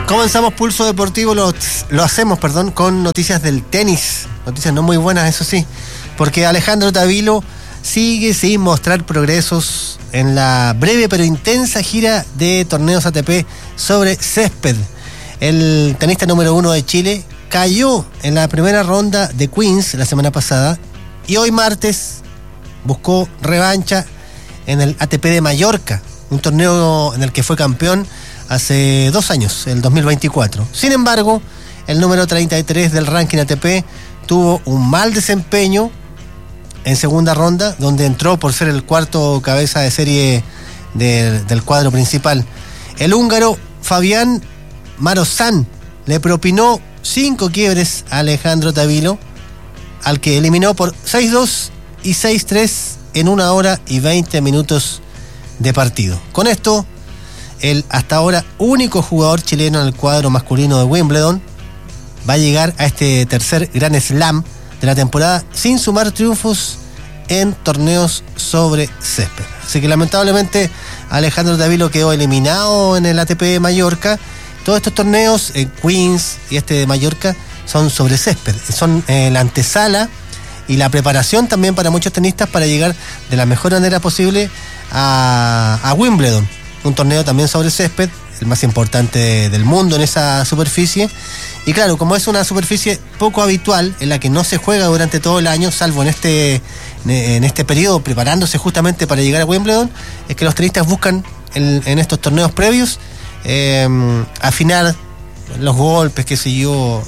Comenzamos Pulso Deportivo, lo hacemos, con noticias del tenis. Noticias no muy buenas, eso sí, porque Alejandro Tavilo sigue sin mostrar progresos en la breve pero intensa gira de torneos ATP sobre césped. El tenista número 1 de Chile cayó en la primera ronda de Queens la semana pasada y hoy martes buscó revancha en el ATP de Mallorca, un torneo en el que fue campeón hace 2 años, el 2024. Sin embargo, el número 33 del ranking ATP tuvo un mal desempeño en segunda ronda, donde entró por ser el cuarto cabeza de serie del cuadro principal. El húngaro Fabián Marozsan le propinó 5 quiebres a Alejandro Tavilo, al que eliminó por 6-2 y 6-3 en 1 hora y 20 minutos de partido. Con esto, el hasta ahora único jugador chileno en el cuadro masculino de Wimbledon va a llegar a este tercer Grand Slam de la temporada sin sumar triunfos en torneos sobre césped. Así que lamentablemente Alejandro Tavilo quedó eliminado en el ATP de Mallorca. Todos estos torneos, Queens y este de Mallorca, son sobre césped, son la antesala y la preparación también para muchos tenistas para llegar de la mejor manera posible a Wimbledon, un torneo también sobre césped, el más importante del mundo en esa superficie. Y claro, como es una superficie poco habitual, en la que no se juega durante todo el año, salvo en este periodo, preparándose justamente para llegar a Wimbledon, es que los tenistas buscan en estos torneos previos afinar los golpes, qué sé yo,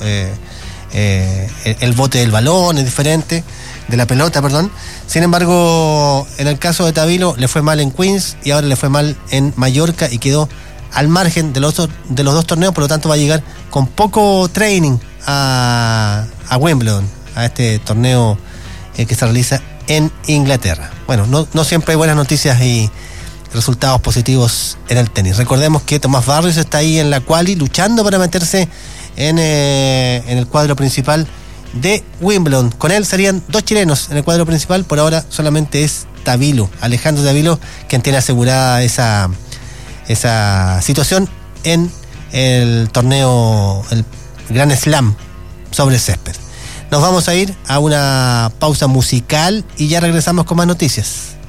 el bote del balón es diferente, de la pelota, perdón. Sin embargo, en el caso de Tavilo le fue mal en Queens y ahora le fue mal en Mallorca y quedó al margen de los dos torneos, por lo tanto va a llegar con poco training a Wimbledon, a este torneo que se realiza en Inglaterra. Bueno, no siempre hay buenas noticias y resultados positivos en el tenis. Recordemos que Tomás Barrios está ahí en la quali luchando para meterse en el cuadro principal de Wimbledon. Con él serían 2 chilenos en el cuadro principal. Por ahora solamente es Tavilo, Alejandro Tavilo, quien tiene asegurada esa situación en el torneo, el Grand Slam sobre césped. Nos vamos a ir a una pausa musical y ya regresamos con más noticias.